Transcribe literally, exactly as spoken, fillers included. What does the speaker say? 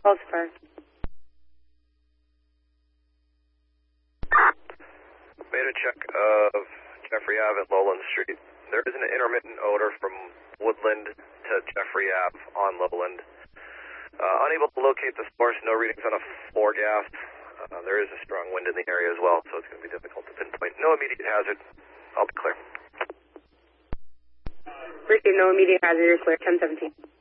Pulsifier. Made a check of Jeffrey Ave and Lowland Street. There is an intermittent odor from Woodland to Jeffrey Ave on Lowland. Uh, unable to locate the source, no readings on a floor gas. Uh, there is a strong wind in the area as well, so it's going to be difficult to pinpoint. No immediate hazard. I'll be clear. Receive no immediate hazard, clear ten seventeen.